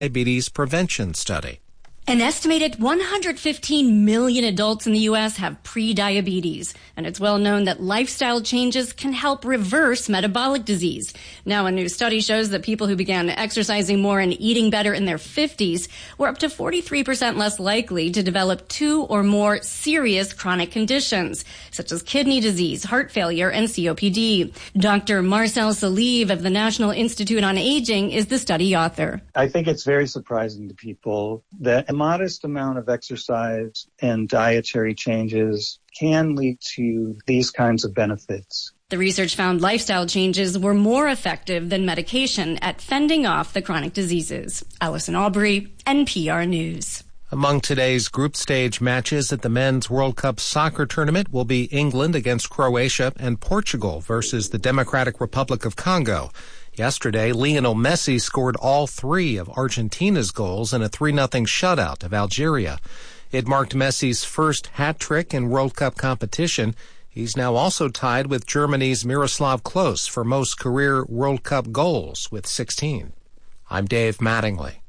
diabetes prevention study. An estimated 115 million adults in the U.S. have pre-diabetes, and it's well known that lifestyle changes can help reverse metabolic disease. Now, a new study shows that people who began exercising more and eating better in their 50s were up to 43% less likely to develop 2 or more serious chronic conditions, such as kidney disease, heart failure, and COPD. Dr. Marcel Salive of the National Institute on Aging is the study author. I think it's very surprising to people that a modest amount of exercise and dietary changes can lead to these kinds of benefits. The research found lifestyle changes were more effective than medication at fending off the chronic diseases. Allison Aubrey, NPR News. Among today's group stage matches at the Men's World Cup soccer tournament will be England against Croatia and Portugal versus the Democratic Republic of Congo. Yesterday, Lionel Messi scored all 3 of Argentina's goals in a 3-0 shutout of Algeria. It marked Messi's first hat trick in World Cup competition. He's now also tied with Germany's Miroslav Klose for most career World Cup goals with 16. I'm Dave Mattingly.